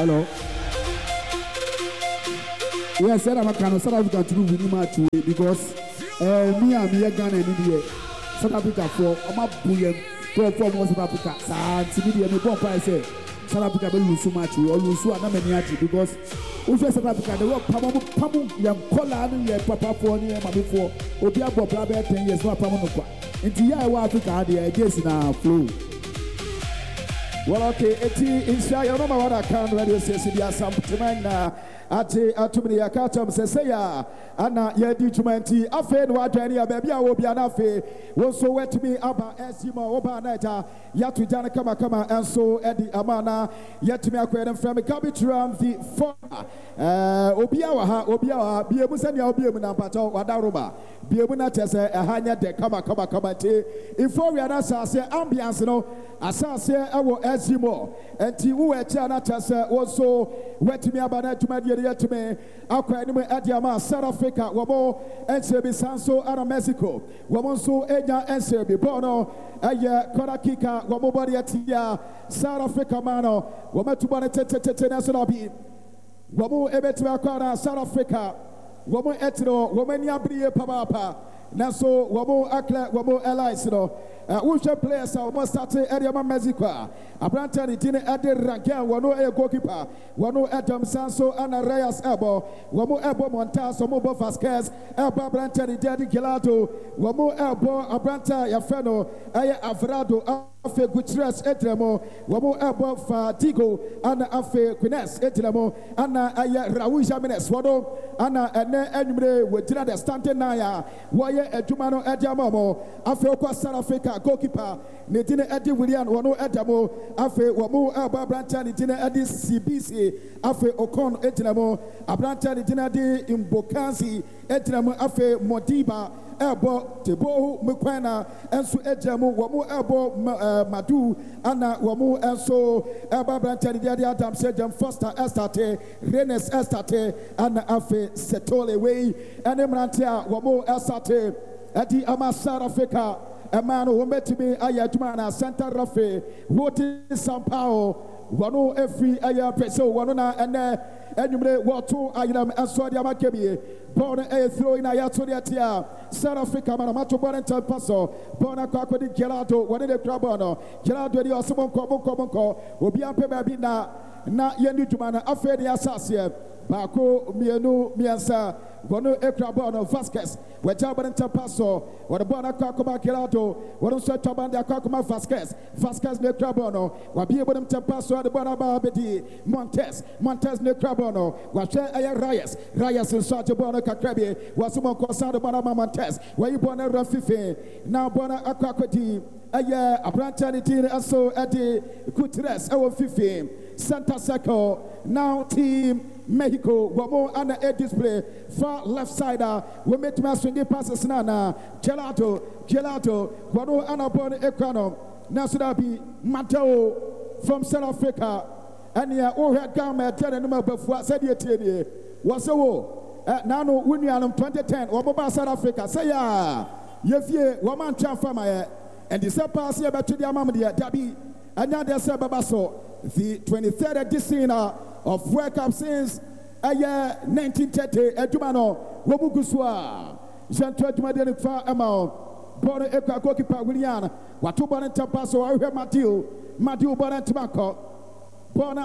Hello. Yes, I'm a kind of South Africa to do match because me and me Ghana in India. South Africa for I'm a bullion go for South Africa. Media me go price South Africa will lose so much or lose so many because South Africa the work Pamu yam collar and papa for near my before Obia Bob 10 years no Pamunopa. Into ya Africa the guess in our flow. Well, okay, Insha, you know what I can radio says in the Sam Ati atumini yakata mseseya ana yedi tumenti afe no adwani ababi a obi anafe wonso wetimi aba esima oba naja yatu jana kama enso edi amana yetimi akwere mframe Gabitram the former obi awa biemu senia obiemu na mpato wadaroba biemu na tese ehanya de kama te ifo wi ana sase ambiance no asase ewo esimo enti wo echi ana tese wonso wetimi aba na tumadi yetime akwa ni adiama South Africa wobo ensebi sanso ara Mexico womo so enya ensebi bono eye kora kika womo body atia South Africa mano womo tubone tete national bi womo ebetu akwa South Africa womo etiro womo ni abriye papa naso womo akla womo allies no Usha players almost started Ediama Mexico. Abranta ni tine Edi Rangan, wano goalkeeper, wano Adam Sanso, Ana Reyes Ebo, wamo Ebo Montas, wamo Bo Vasquez, Ebo Abranta ni Daddy Gelato, wamo Ebo Abranta Yafeno, Aya Avrado, Afe Gutierrez Etremo, wamo Ebo Fadigo, Ana Afe Quines Etremo, Ana Aya Raul Jamines, wano Ana Ene Enumre, Wedina de Stante Naya, Waya Edumano Ediamomo, Afe Okwa South Africa. Goalkeeper Nedine Eddie William wano Edamo afe wamu Aba Branta Nedine Eddie CBC afe Okon Etinamo Abranta Nedine Eddie Imbokansi Etinamo afe Modiba Ebo Tebohu Mkwena enso Ejamu wamu Ebo Madu ana wamu enso Aba Branta Nedine Adam Sejam Foster Estate Renes Estate ana afe Setole Wei ene Mrantia wamu Estate Eddie Ama South Africa a man who met me Ayatmana Santa Rafe, Woti Sampao, Wano every Aya Peso, Wanona, and you Watu Ayam and Swadia Makebi, born a throw in Ayatoria, South Africa, Manamato Bonenta Paso, Bona Kakodi Gelato, one of the Trabono, Gelado, the Osmon Comonco, Obian Pebabina, Na Yenutmana, Afedi Assasia, Bako, Mianu, Miansa. Wano Ekrabono Vasquez, where Jaban Tapaso, what a Bona Kakuma Gelato, what also Taban Kakuma Vasquez, Nekrabono, what be able to Tapaso at the Bonaba Bedi, Montes Nekrabono, what Reyes and Sarge Bona Kakrabi, was someone called Santa Bonama Montes, where you born a Rafife, now Bona Akakoti, a year, a brantanity, and so at the Gutierrez, our Fife, Santa Seco, now team. Mexico, Wamo and a display far left side. We met my swinging passes nana. Gelato, Wano and a born econom. Nasurabi, Mateo from South Africa. And ya all had come at 10 number before said ye tell was a war. Nano Union 2010, Wababa South Africa. Say ya, ye woman chamfama and the surpass here back to the Amadia Dabi. And now there's a babaso. The 23rd edition of World Cup since a year 1930. Edumano, Wobuguswa, Jean Tredmadenic Far Amount, Born Eka Gokipa William, Watu Bonan Tapaso, I hear Matthew Bonan Tobacco, Bona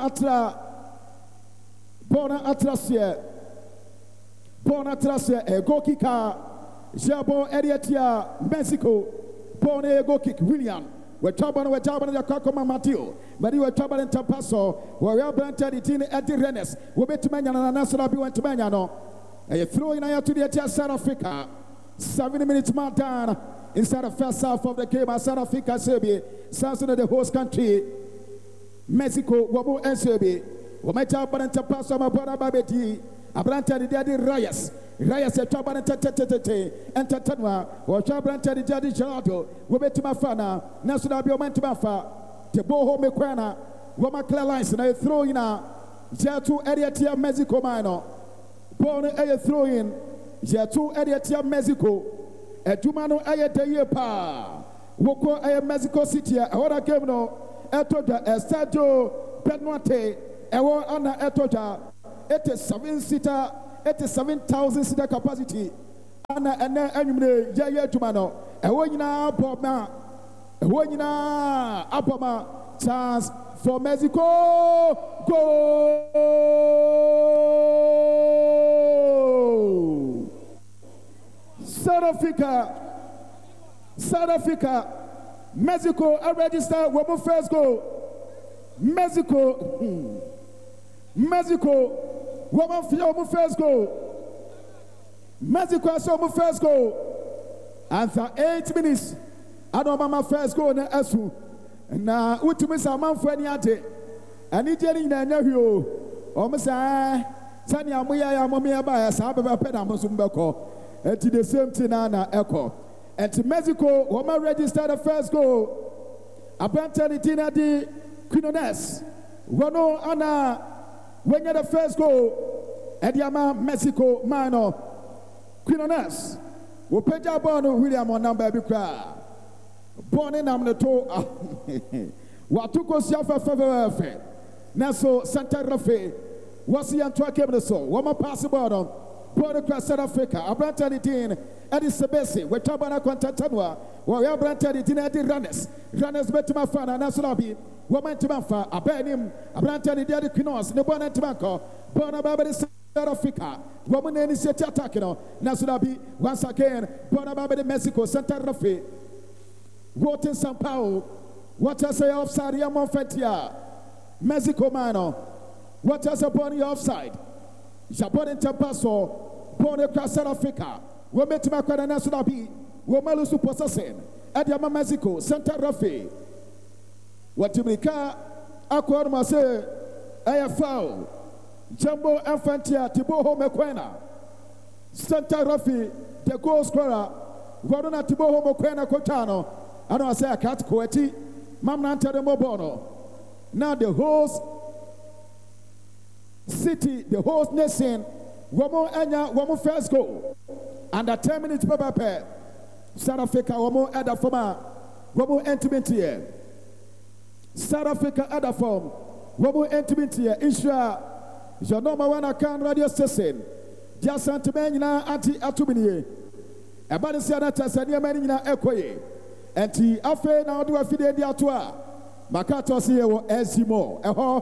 Atrasia, a Gokika, Jabo Edietia, Mexico, Born a Gokik William. We're talking the Kakoma Matthew, but you were talking in Tapaso, where we are planted it in at the Rennes. We bet to Manana National went to Manano. And you throw in to the South Africa. 70 minutes more down inside the first half of the game. South Africa, Serbia, South of the host country, Mexico, Wabu and Serbia. We met up in Tapaso, my brother Babeti, Abranta the Daddy Reyes a Taban and Tatanwa, or Chabranta the Daddy Gelato, Wobetmafana, National Biomantimafa, Teboho Mequana, Womakla Lines, and I throw in a Jatu Ediatia Mexico Mino, born a throw in Jatu Ediatia Mexico, a Dumano Ayate Pa, Woko Mexico City, Ahora Gemno, Etoda, Estadio Penuate. Ewo ana etoja 87,000 seater capacity. Ana ene enyumre ye juma no. Ewo nyina aboma. Ewo nyina aboma. Chance for Mexico. Goal! South Africa, Mexico are registered women first goal. Mexico, women first goal. Mexico has women first goal. And for 8 minutes, I don't remember first goal na esu. Na utumi sa man for any ade. Ani jeni na nya hio. Omo sa tani amoya ya momi aba ya sa beba pe na mo so mbeko. Enti the same thing na echo. And Mexico, woman registered the first goal. Apparently, Tina di Quinones. Wano ana when you the first goal. Ediama Mexico mano Quinones. Wopeja bono William on number bikra. Born in Amneto. Watuko siafa favor. Naso Santa Rafe. Wasi Antoine Kebneso. Woman possible. Born across South Africa. Apparently, Tina. Edi Sebesi, we tabana kwantatanwa, we abrante di tina di runners betima fa na national bi, woman timanfa, abenim, abrante di di Quinos, ne bona timanko, bona baba South Africa, woman initiate attack no, national bi, once again, bona baba Mexico, Santa Rafe, what in São Paulo, what I say offside, Yamon Fetia, Mexico mano, what I say upon your offside, Japon in Tampaso, born across South Africa. We met my Canada National B. We malusu possessing. Adiama Mexico, Santa Rafe. What you make Aqua Mase, AFL, Jumbo Infantia, Tiboho Mequena, Santa Rafe, the goal scorer, Rodona Tiboho Mequena Cotano. I don't say a cat coeti, Mamnanta de Mobono. Now the host city, the host nation, Womo Enya, Womo first goal. Under 10 minutes, Papa, South Africa, Womo Ada Forma, Womo intimate here. South Africa, Ada Form, Womo intimate here. Israel, your number one account radio station. Just Santamania, Anti Atumini. About the Siana Tasania Manina Equay. And T. Afe now do a fide de Atua. Makatos here, Ezimo, a ho.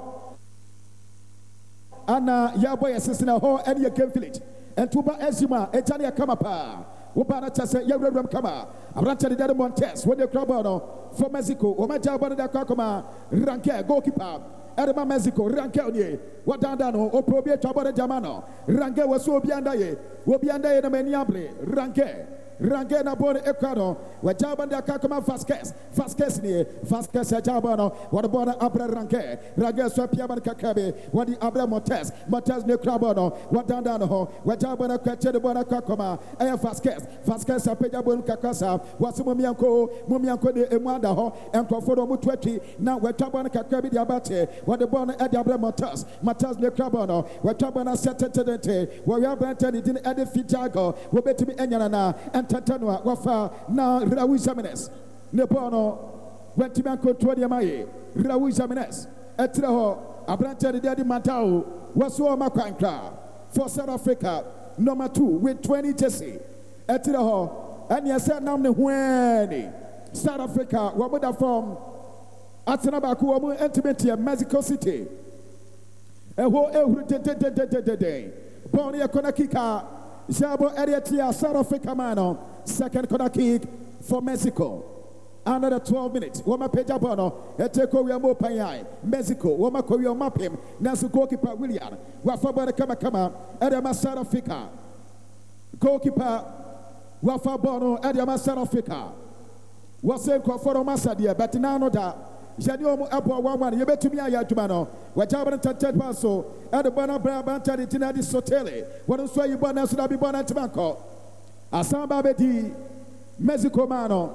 Anna Yaboy assistant a ho, and you can feel it. And Tuba Ezima, Etania Kamapa, Ubana Tasa, Yagram Kama, Aranta de Montes, when the Crabano, for Mexico, Omaja Bonada Kakoma, Ranke, goalkeeper, Edema Mexico, Ranke, what Dandano, Oprobia Tabora Jamano, Ranke was so Biandaye, Wobianda in a Maniable, Ranke. Rangena Bone Ecuador, where Jabanda Kakama Vasquez near Vasquez Jabano, what about Abra Ranke, Ragas Piaban Kakabe, what the Abra Montes ne Crabano, what Dandano, where Jabana Kachet Bona Kakoma, Aya Vasquez Apejabon Kakasa, what Mumianko de Emanda, and Profodo Mutweti, now where Tabana Kakabi Abate, what the Bona Abra Montes ne Crabano, where Tabana Saturday, where you have rented it in Edith Fijago, will bet to be Enyana. Tatanwa wafa na Raul Jimenez Nepono Wentimanko Twadiamaye Raul Jimenez Etreho Abrante de Daddy Matao Waso Makwankra for South Africa number 2 with 20 Jesse Etreho and yasa namne Hueni South Africa wamuda from Atanabaku wamu intimate Mexico City Eho Ehru Boni Konakika Jabo Eriatia, South Africa mano, second corner kick for Mexico. Another 12 minutes. Woma Peja Bono, Eteko Yamo Payai, Mexico, Woma Koyo Mapim, Nasu goalkeeper William, Wafabana Kama, Edema South Africa. Goalkeeper Wafabono, Edema South Africa. Wasem Koforo Masadia, but now no da. Janiomo Apo 1-1, you bet to me a Yatumano, Wajaban Tatet Paso, and the Bona Brabanta di Tinadi Sotele, what is why you born as Nabi Bona Tabanco, Asamba Bedi, Mexico Mano,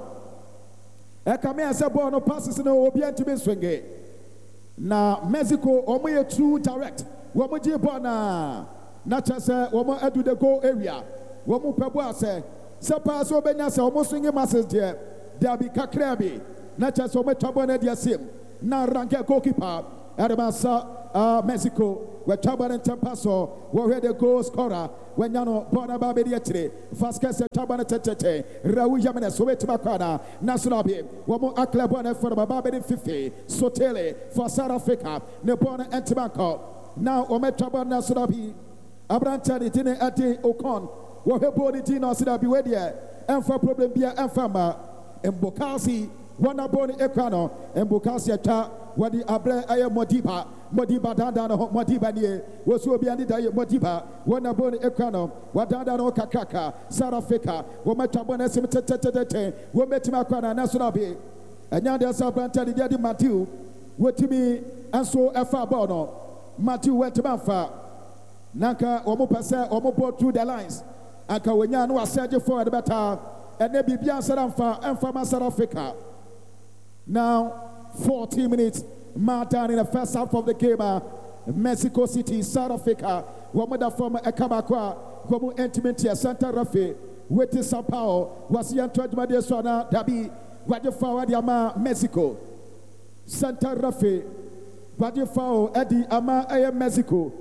Ekamea Sabono passes no Obian to be swinging. Now, Mexico, Omoya true direct, Womoji Bona, not just Womo Edu the goal area, Womo Pabua say, Sapas Obenasa, almost swinging masses there, there be Kakrabi. Not just so much trouble at your sim. Now, rank goalkeeper, Adamasa, Mexico. We're Chaban and Tempaso, where the goal scorer, when Yano, Bonaba Mediatri, Vasquez, Chaban Tete, Raul Yamene, Soviet Macana, Nasurabi, Wamo Aklabone for Bababin 50, Sotele, for South Africa, Nebona and Tobacco. Now, Omet Chaban Nasurabi, Abranta, the Tine Ati Okon, Wahebo, Tino Sidabi Wedia, and for problem Bia and Fama, and Bokasi, Wanaboni Equano, and Bokasi Ata, Wadi Abre Aya Modiba. Modiba Danda Modiba nie was so behind the Modiba, one abon Equano, Wadanda no Kakaka, South Africa, Womatabon Tete, Wometimacana, National Bay, and now there's a brand telling Daddy Matthew, what to me, and so a far bono. Matthew went to Manfa, Nanka, Omopasa, Omobo through the lines, and Kawanyan was searching for the better, and maybe Bian Saramfa and from South Africa. Now, 40 minutes. Martin in the first half of the game, Mexico City, South Africa, Wamada from Ekabakwa, Gomu Intimate, Santa Rafe, Weti Sao Paulo, was Yan Trajmade Swana, Dabi, Wadifao Yama, Mexico, Santa Rafe, Wadifao Eddie Ama, Aya Mexico,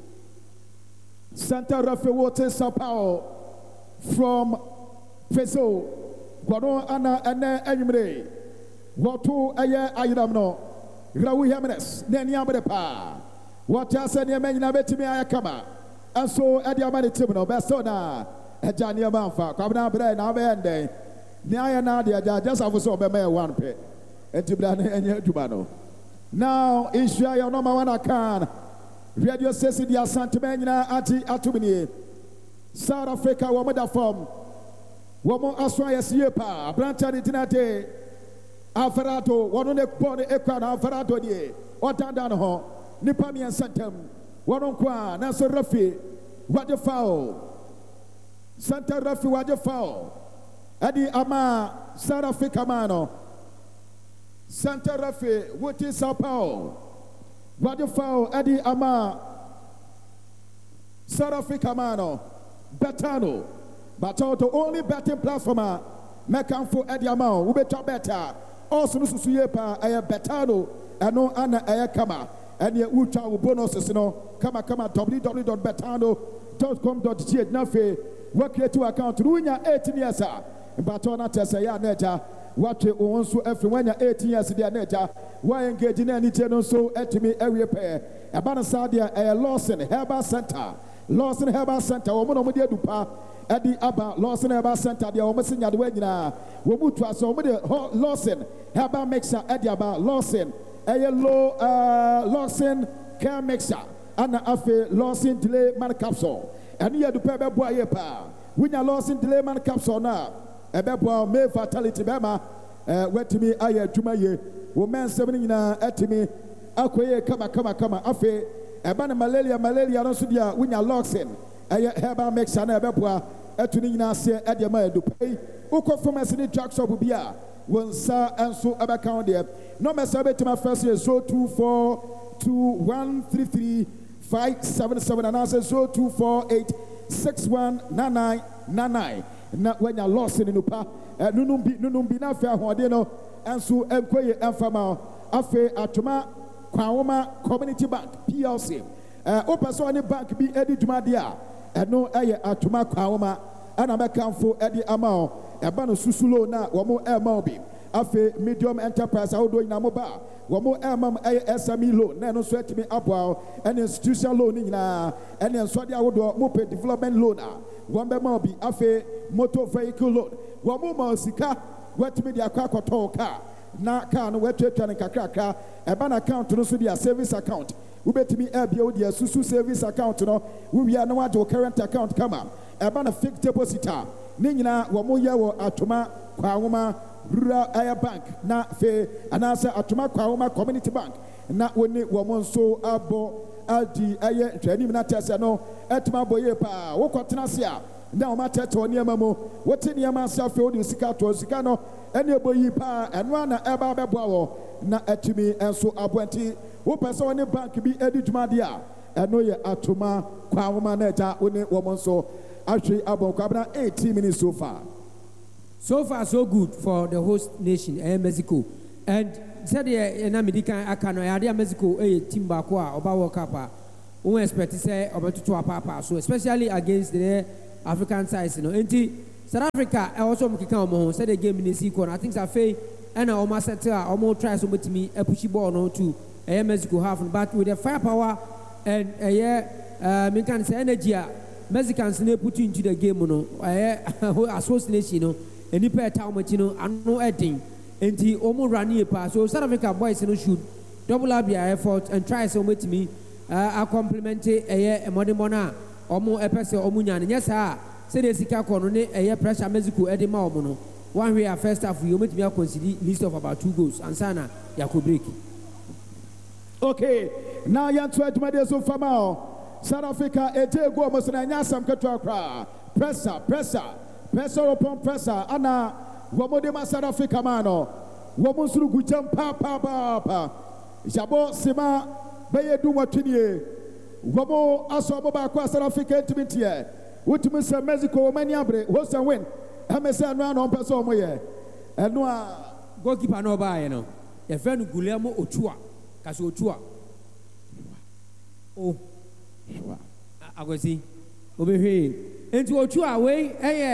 Santa Rafe, Weti Sao Paulo, from Peso, Guano Ana, Ana, Enyumre, Watu Aya Ayamno. Raul Jimenez, Neniabepa. What I said, Yamena Betimi Ayakama. And so, at the Amani Timino, Bestona, a Jania Banfa, Cabana Bread, Navende, Niana, just have so be one pay. And Tiblane and Yubano. Now, Israel, no one I can. Radio Cecilia Santamena, Ati Atumini, South Africa, Wamada Form, Womo Aswaya Siepa, Branchani Tinate. Alvarado, one on the body, Ekwan, Alvarado, or Dandano, Nipami and Santam, one on Qua, Nasa Rafi, what the foul, Santa Rafi, what the foul, Adi Ama, South Africa Mano, Santa Rafi, what is Sao Paulo, what the foul, Adi Ama, South Africa Mano, Betano, but all the only betting platform, Mekan for Adi Ama, we better better. Also, Susuyepa, Aya Betano, and no Anna Aya Kama, and your Ucha bonuses, no, Kama, www.betano.com.gh, Nafe, work here to account, Ruina 18 years, Batona Tessa, Neta, what you own so everyone 18 years, dear Neta, why engage in any channel so at me every pair, Abana Sadia, a Lawson, Herbal Center, woman of the Dupa. Adi Abba Lawson Herbal Center, the almost in Yadwena. We move to us over the Lawson Herbal Mixer, Adi Abba Lawson, a yellow Lawson Care Mixer, and a Lawson Delay Man Capsule. And here the Pebble Boy Pa. When you Lawson Delay Man Capsule now, a Bebo May Fatality Bema, wet to me, I Jumaye, woman 7 at me, Akwe, come, Afe, a ban malaria, no Sudia, when you Lawson, a Herbal Mixer, and a Beboa. Etunina say at the man to pay. Uko from us in the trucks of Ubia. One sir and so about there. No matter to my first year 0242133577 and answer 0248619999. Not when you're lost in Upa. Nunumbi na fair Hodeno and so Mkoye Enfama Afe Atuma Kwama Community Bank PLC. Open so any bank be Eddie Jumadia. And no aye Atuma Kwama. And I'm a for Eddie Amao, a bano Susulo na, one more air mobi. Afe medium enterprise, how do you know about? One more air mom SME loan, Nano sweat me up while an institutional loaning na, and then Swadia would mope development loan. One be mobi, Afe motor vehicle loan. One more Sika, wet media crack or tall car. Na can wet to and cracker, a ban account to the service account. We bet me LBO, the Susu service account, no, we are no one to current account come up. About a fixed depositor. Nina, Wamuya, Atuma, Kwama, Rural Air Bank, na fe, and answer Atuma Kwama Community Bank. Not when it was so abo, Aldi, Aye, Treniminatas, no, Atma Boyepa, Wokotasia. Now, Matter to Niamamo, what's in Yamasa Field, Sicato, Sicano, and your boyipa, and one Abba Bow, na Atimi, and so Abwenti, who pass on the bank be Eddie Madia, and no Atuma Kwama Neta, when it was so. Actually, about 18 minutes so far. So far, so good for the host nation, Mexico. And said na medical akano ya Mexico team back oba World Cup we expect say obetutu papa so especially against the African sides enti South Africa also mkika omo said the game in the I think say and almost settle almost try so much me push ball no to Mexico half but with the firepower and me can say energy Mexicans ne put into the game no association no any pair time much no editing enti omo run pass so South Africa boys no should double up their effort and try so much me a compliment modern mona omo epese omo nya ne sa say the sika kono ne pressure Mexico edema omo no one way first half we met me consider list of about 2 goals and sana ya ko break. Okay, now you try to make so far. South Africa a go almost na nyasam ketwa pressure upon pressure ana womode South Africa mano womusuru gucham pa jabo sima beye du watwinie womo aso boba kwa South Africa intimate wotumi se Mexico mani abre host and win amese no na ompeso omoye eno a goalkeeper no ba ye no ye fenu Guillermo Ochoa kasi Ochoa oh agosi obehwe enti Ochoa we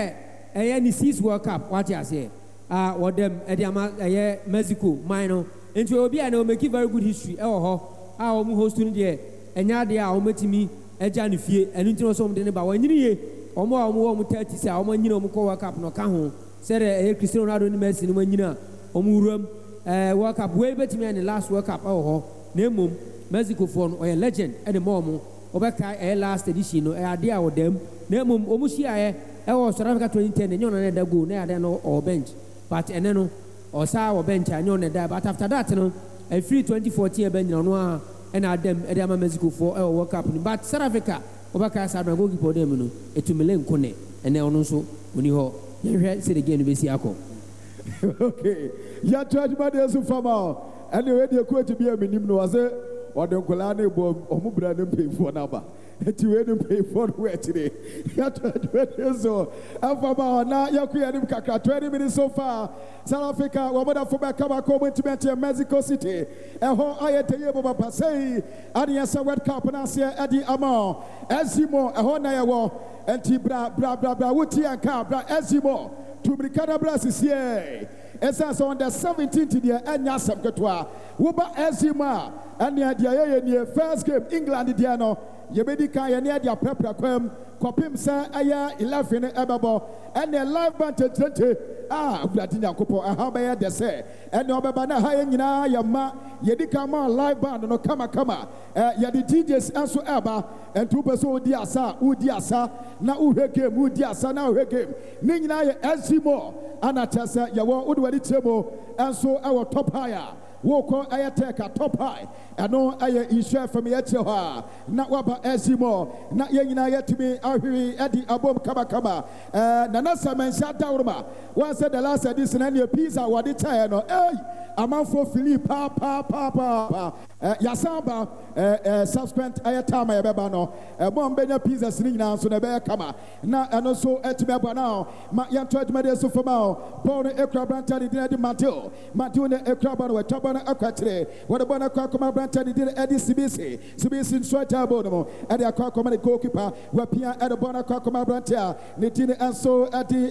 ni 6 World Cup what you say wodem ediama Mexico mine enti obi na o make very good history ho omu host ni de enya de a o metimi eja ne fie enu ntino so mde ne ba wanyini ye omo 30 say omo nyina omo ko World Cup no ka ho say Cristiano Ronaldo ni Messi ni wanyina omo uram World Cup we betimi na last World Cup ho na mom Mexico for no legend e de mom obeka last edition no ade a wodem na mom omo hia South Africa 2010 nyo na go na ade no or bench but ene no osa or bench anyo na da but after that no free 2014 bench no a na adem edema Mexico for World Cup but South Africa obaka sa go keeper dem no etumele nkone ene ono so oni ho yehwe se de game no besi akọ. Okay ya tragedy dey so fama anyway dey coach bi aminim no ase odonkola na ebo omubra na mpefo na ba eti we no pay for we today ya tragedy so afaba na yakuya nim kakra 20 minutes so far South Africa woboda for back come to Mexico City eho ayeteye boba pasei adiasa World Cup na se adi ama ezimo eho na yewo enti bra wuti anka bra ezimo tumrikada bra sisie esa so on the 17th dia anya sam ketwa woba ezima ania dia ye ni first game England dia no yebedi kan ye ne dia prepare kwam kopim sa aya 11 ebebo ene live band tete Ugadi Nyankopon ahaba ya de se ene obeba na ha nyina yama yedi kama live band no kama yedi DJs anso eba entu beso odi asa na uhwe game odi asa na uhwe game ni nyina ye ezimo anatasa yawo odwadi tremo anso awo top higher woko ayateka top high ano aye isha from yeche ha na waba ezimo na ye nyina yetimi ahwi edi abom kama na nasa mensha dawruma one said the last edition and your pizza wadi chae no amanfo Philip pa yasamba subsequent ayatama yebeba no mo mbenya pizza sini nyina so na be kama na eno so etime abo na ma yanto adumade so fama Paul ekra branta di de Matthew ne ekra ba no wataba na akwatre wode bona kwa koma branta di de edi CBC so tabo no edi akwa koma ne goalkeeper wapia edi bona kwa koma branta ne tini enso edi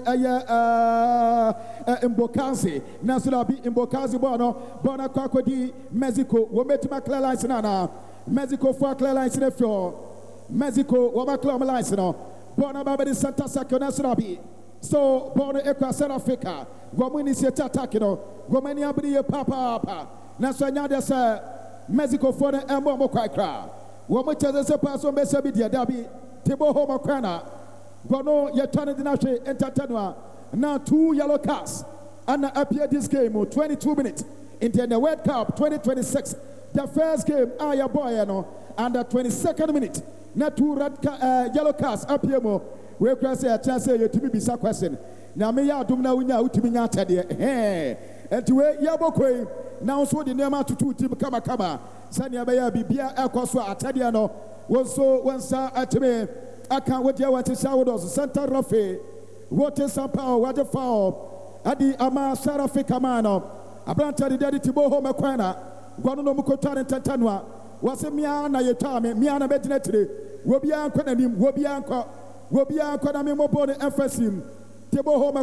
Mbokazi na so bi Mbokazi bona kwa kodi Mexico wo metima clear lines na Mexico for clear lines na fio Mexico wo ma clear lines no bona ba be Santa Sacco na so bi so bona ekwa South Africa go mo initiate attack no go mani abri papa na so nya de say Mexico for the embo mo kwa kra wo mo cheze se pass on be se bi dia da bi tebo ho mo kwa na go no ye turn it na hwe entertainment now 2 yellow cards and appear this game 22 minutes into the World Cup 2026 the first game aya boy no and the 22nd minute na 2 yellow cards appear mo we cross a chance you to be bisa question na me ya adum na unya utimi nya atade enti we ya bokoi na so de nema tutu tim kama sani be ya bibia ekoso atade no wonso wonsa atime aka wodia wate shawodos center rofe wote sampa wade foul adi ama South Africa mano abranta de dedi tibo ho mekwana gwanu no mukotwa ne tantanwa wase mia na yetwa me mia na bedina tire wobia nkwa nanim wobia nkwa na me mobo ne emphasizm tibo ho